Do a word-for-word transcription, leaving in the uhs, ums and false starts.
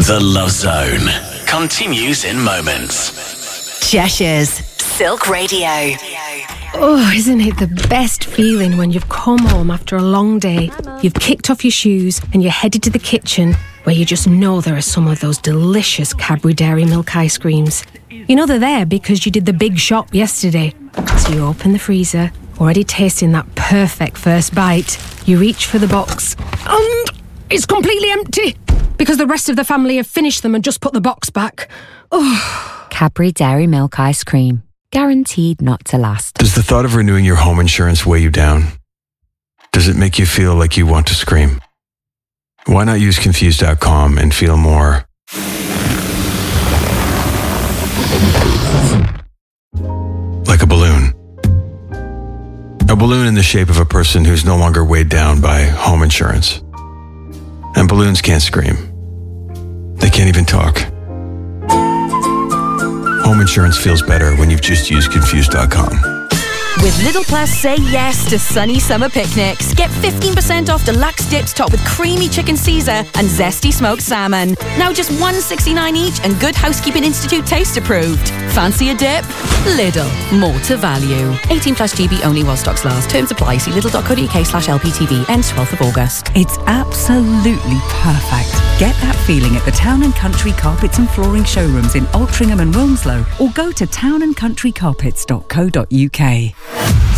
The Love Zone continues in moments. Cheshire's Silk Radio. Oh, isn't it the best feeling when you've come home after a long day, you've kicked off your shoes and you're headed to the kitchen where you just know there are some of those delicious Cadbury Dairy Milk ice creams. You know they're there because you did the big shop yesterday. So you open the freezer, already tasting that perfect first bite. You reach for the box and it's completely empty because the rest of the family have finished them and just put the box back. Oh. Cadbury Dairy Milk ice cream. Guaranteed not to last. Does the thought of renewing your home insurance weigh you down? Does it make you feel like you want to scream? Why not use Confused dot com and feel more like a balloon? A balloon in the shape of a person who's no longer weighed down by home insurance. And balloons can't scream. They can't even talk. Home insurance feels better when you've just used Confused dot com. With Lidl Plus, say yes to sunny summer picnics. Get fifteen percent off deluxe dips topped with creamy chicken Caesar and zesty smoked salmon. Now just one sixty-nine each and Good Housekeeping Institute taste approved. Fancy a dip? Lidl. More to value. eighteen plus G B only while stocks last. Terms apply. See lidl.co.uk slash LPTV. Ends twelfth of August. It's absolutely perfect. Get that feeling at the Town and Country Carpets and Flooring showrooms in Altrincham and Wilmslow, or go to town and country carpets dot co dot uk.